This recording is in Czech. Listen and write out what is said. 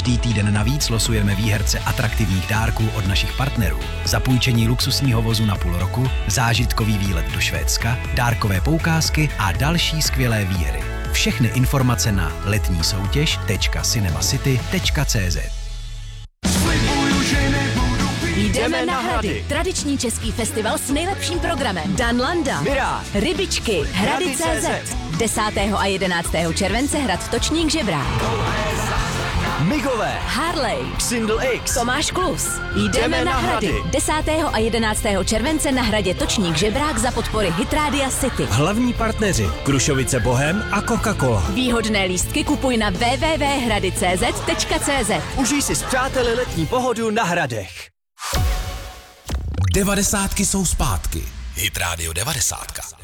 Každý týden navíc losujeme výherce atraktivních dárků od našich partnerů. Zapůjčení luxusního vozu na půl roku, zážitkový výlet do Švédska, dárkové poukázky a další skvělé výhry. Všechny informace na letnísoutěž.cinemacity.cz. Jdeme na Hrady. Tradiční český festival s nejlepším programem. Dan Landa, Mirá, Rybičky, Hrady.cz. 10. a 11. července hrad Točník Žebrák. Migové, Harley, Xindl X, Tomáš Klus. Jdeme na Hrady. 10. a 11. července na hradě Točník Žebrák za podpory Hitrádia City. Hlavní partneři Krušovice Bohem a Coca-Cola. Výhodné lístky kupuj na www.hrady.cz. Užij si s přáteli letní pohodu na Hradech. 90 jsou zpátky. Hit Radio 90.